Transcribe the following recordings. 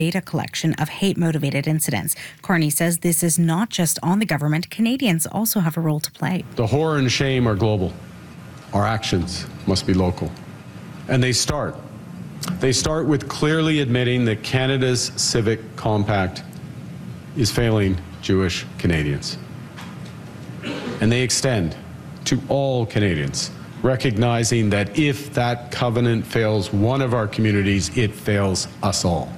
data collection of hate-motivated incidents. Carney says this is not just on the government. Canadians also have a role to play. The horror and shame are global. Our actions must be local. And they start with clearly admitting that Canada's civic compact is failing Jewish Canadians. And they extend to all Canadians, recognizing that if that covenant fails one of our communities, it fails us all.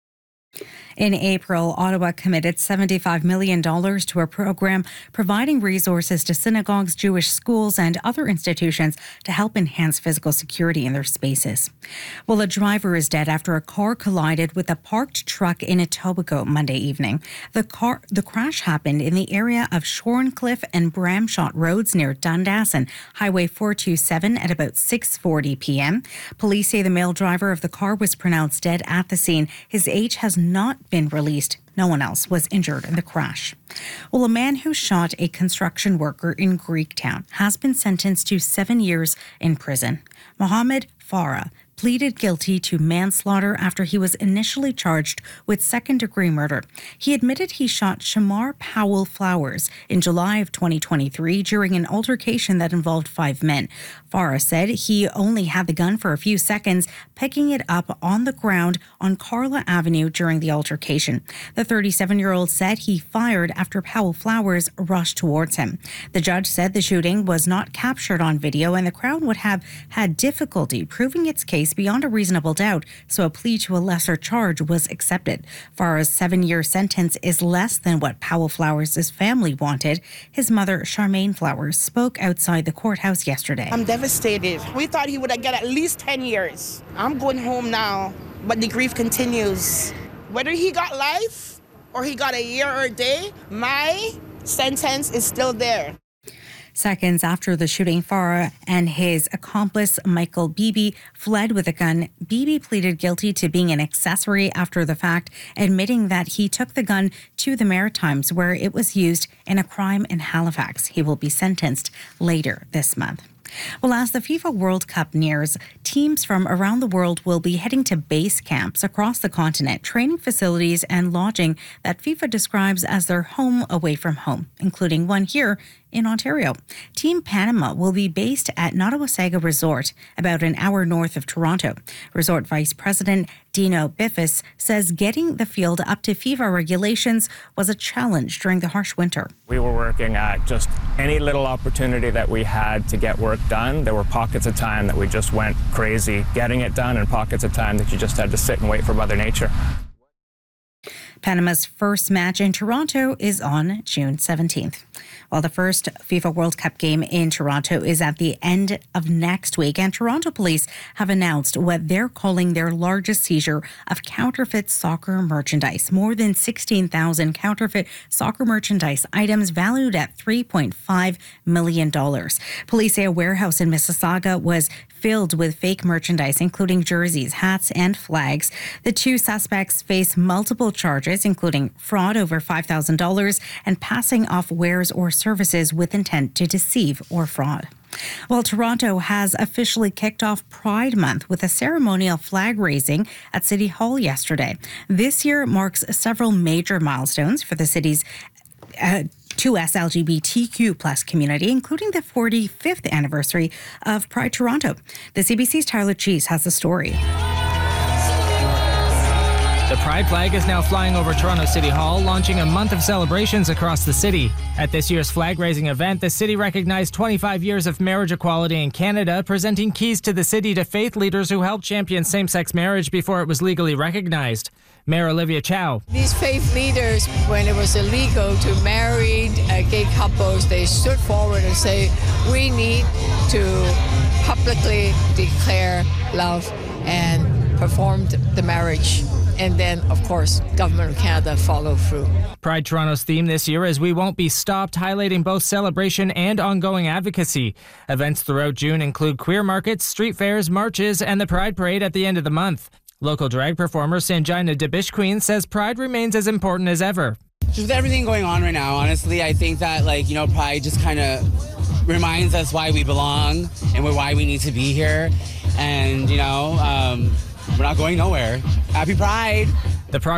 In April, Ottawa committed $75 million to a program providing resources to synagogues, Jewish schools, and other institutions to help enhance physical security in their spaces. Well, a driver is dead after a car collided with a parked truck in Etobicoke Monday evening. The crash happened in the area of Shorncliffe and Bramshot Roads near Dundas and Highway 427 at about 6:40 p.m. Police say the male driver of the car was pronounced dead at the scene. His age has not been released. No one else was injured in the crash. Well, a man who shot a construction worker in Greektown has been sentenced to 7 years in prison. Mohammed Farah pleaded guilty to manslaughter after he was initially charged with second-degree murder. He admitted he shot Shamar Powell Flowers in July of 2023 during an altercation that involved 5 men. Farah said he only had the gun for a few seconds, picking it up on the ground on Carla Avenue during the altercation. The 37-year-old said he fired after Powell Flowers rushed towards him. The judge said the shooting was not captured on video and the Crown would have had difficulty proving its case beyond a reasonable doubt, so a plea to a lesser charge was accepted. Farah's 7-year sentence is less than what Powell Flowers' family wanted. His mother, Charmaine Flowers, spoke outside the courthouse yesterday. I'm devastated. We thought he would get at least 10 years. I'm going home now, but the grief continues. Whether he got life or he got a year or a day, my sentence is still there. Seconds after the shooting, Farah and his accomplice, Michael Beebe, fled with a gun. Beebe pleaded guilty to being an accessory after the fact, admitting that he took the gun to the Maritimes, where it was used in a crime in Halifax. He will be sentenced later this month. Well, as the FIFA World Cup nears, teams from around the world will be heading to base camps across the continent, training facilities and lodging that FIFA describes as their home away from home, including one here in Ontario. Team Panama will be based at Nottawasaga Resort, about an hour north of Toronto. Resort Vice President Dino Biffis says getting the field up to FIFA regulations was a challenge during the harsh winter. We were working at just any little opportunity that we had to get work done. There were pockets of time that we just went crazy getting it done and pockets of time that you just had to sit and wait for Mother Nature. Panama's first match in Toronto is on June 17th. While the first FIFA World Cup game in Toronto is at the end of next week, and Toronto police have announced what they're calling their largest seizure of counterfeit soccer merchandise. More than 16,000 counterfeit soccer merchandise items valued at $3.5 million. Police say a warehouse in Mississauga was filled with fake merchandise, including jerseys, hats, and flags. The two suspects face multiple charges, including fraud over $5,000 and passing off wares or services with intent to deceive or fraud. Well, Toronto has officially kicked off Pride Month with a ceremonial flag raising at City Hall yesterday. This year marks several major milestones for the city's 2S LGBTQ plus community, including the 45th anniversary of Pride Toronto. The CBC's Tyler Cheese has the story. The Pride flag is now flying over Toronto City Hall, launching a month of celebrations across the city. At this year's flag-raising event, the city recognized 25 years of marriage equality in Canada, presenting keys to the city to faith leaders who helped champion same-sex marriage before it was legally recognized. Mayor Olivia Chow. These faith leaders, when it was illegal to marry gay couples, they stood forward and say, we need to publicly declare love and perform the marriage. And then, of course, Government of Canada follow through. Pride Toronto's theme this year is We Won't Be Stopped, highlighting both celebration and ongoing advocacy. Events throughout June include queer markets, street fairs, marches, and the Pride Parade at the end of the month. Local drag performer Sanjina Debish Queen says Pride remains as important as ever. Just with everything going on right now, honestly, I think that, Pride just kind of reminds us why we belong and why we need to be here. And, we're not going nowhere. Happy Pride. The